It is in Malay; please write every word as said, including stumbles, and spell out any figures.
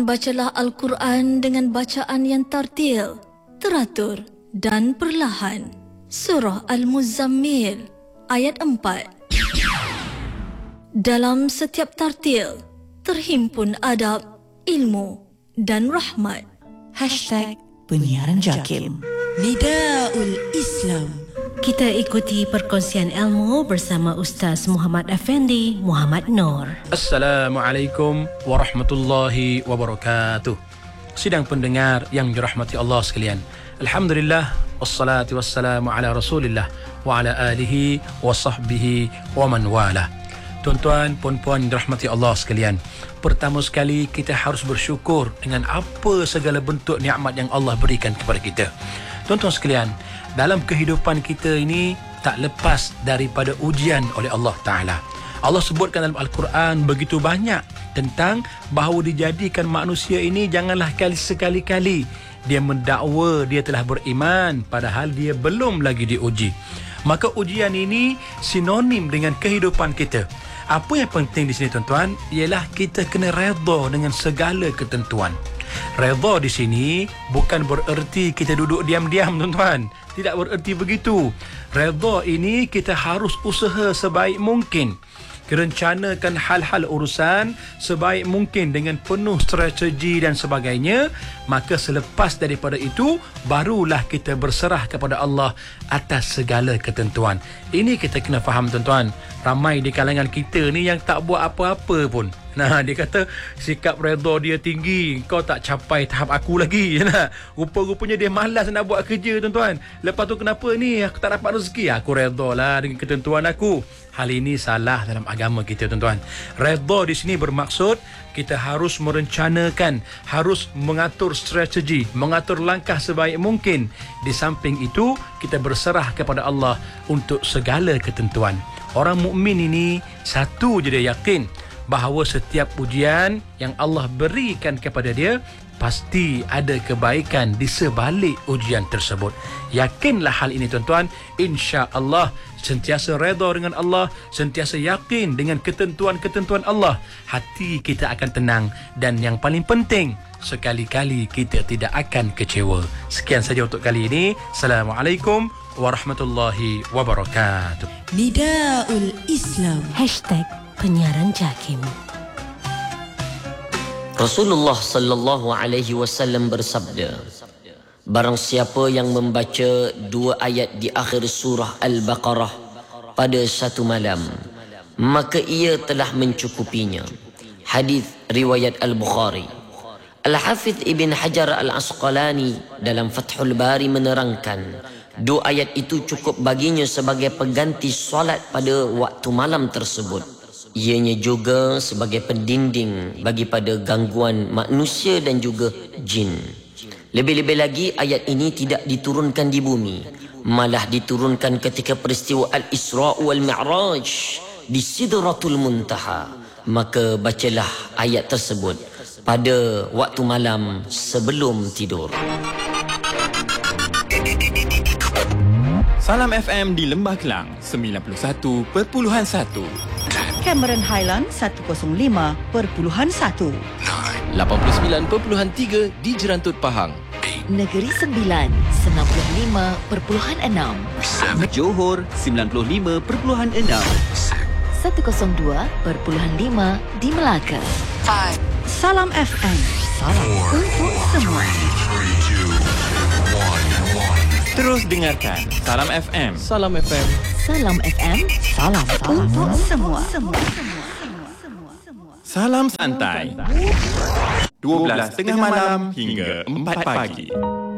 Bacalah Al-Quran dengan bacaan yang tartil, teratur dan perlahan. Surah Al-Muzammil ayat empat. Dalam setiap tartil terhimpun adab, ilmu dan rahmat. Hashtag Penyiaran Jakim. Nidaul Islam. Kita ikuti perkongsian ilmu bersama Ustaz Muhammad Effendi Muhammad Noor. Assalamualaikum warahmatullahi wabarakatuh. Sidang pendengar yang dirahmati Allah sekalian, alhamdulillah wassalatu wassalamu ala Rasulillah wa ala alihi wa sahbihi wa man wala. Tuan-tuan, puan-puan yang dirahmati Allah sekalian, pertama sekali kita harus bersyukur dengan apa segala bentuk nikmat yang Allah berikan kepada kita. Tuan-tuan sekalian, dalam kehidupan kita ini tak lepas daripada ujian oleh Allah Ta'ala. Allah sebutkan dalam Al-Quran begitu banyak tentang bahawa dijadikan manusia ini janganlah kali sekali-kali dia mendakwa dia telah beriman padahal dia belum lagi diuji. Maka ujian ini sinonim dengan kehidupan kita. Apa yang penting di sini tuan-tuan ialah kita kena redha dengan segala ketentuan. Redha di sini bukan bererti kita duduk diam-diam tuan-tuan. Tidak bererti begitu. Redha ini kita harus usaha sebaik mungkin. Rencanakan hal-hal urusan sebaik mungkin dengan penuh strategi dan sebagainya. Maka selepas daripada itu barulah kita berserah kepada Allah atas segala ketentuan. Ini kita kena faham tuan-tuan. Ramai di kalangan kita ni yang tak buat apa-apa pun. Nah, dia kata sikap redha dia tinggi, kau tak capai tahap aku lagi. Nah, rupa-rupanya dia malas nak buat kerja tuan-tuan. Lepas tu kenapa ni aku tak dapat rezeki? Aku redha lah dengan ketentuan aku. Hal ini salah dalam agama kita tuan-tuan. Redha di sini bermaksud kita harus merencanakan, harus mengatur strategi, mengatur langkah sebaik mungkin. Di samping itu kita berserah kepada Allah untuk segala ketentuan. Orang mukmin ini satu je dia yakin bahawa setiap ujian yang Allah berikan kepada dia pasti ada kebaikan di sebalik ujian tersebut. Yakinlah hal ini tuan-tuan. Insya-Allah sentiasa redha dengan Allah, sentiasa yakin dengan ketentuan-ketentuan Allah. Hati kita akan tenang dan yang paling penting, sekali-kali kita tidak akan kecewa. Sekian saja untuk kali ini. Assalamualaikum warahmatullahi wabarakatuh. Nidaul Islam. Hashtag Penyiaran Jakim. Rasulullah sallallahu alaihi wasallam bersabda, barang siapa yang membaca dua ayat di akhir surah Al-Baqarah pada satu malam, maka ia telah mencukupinya. Hadis riwayat Al-Bukhari. Al-Hafidh Ibn Hajar Al-Asqalani dalam Fathul Bari menerangkan, dua ayat itu cukup baginya sebagai pengganti solat pada waktu malam tersebut. Ianya juga sebagai pendinding bagi pada gangguan manusia dan juga jin. Lebih-lebih lagi ayat ini tidak diturunkan di bumi, malah diturunkan ketika peristiwa Al-Isra' wal Mi'raj di Sidratul Muntaha. Maka bacalah ayat tersebut pada waktu malam sebelum tidur. Salam F M di Lembah Kelang sembilan puluh satu perpuluhan satu, Cameron Highland seratus lima perpuluhan satu, lapan puluh sembilan perpuluhan tiga di Jerantut Pahang, Negeri Sembilan sembilan puluh lima perpuluhan enam, Johor sembilan puluh lima perpuluhan enam, seratus dua perpuluhan lima di Melaka. Salam F M. Salam untuk semua. Terus dengarkan Salam F M. Salam F M. Salam F M. Salam, salam untuk semua. semua. Salam santai. dua belas tengah malam hingga empat pagi.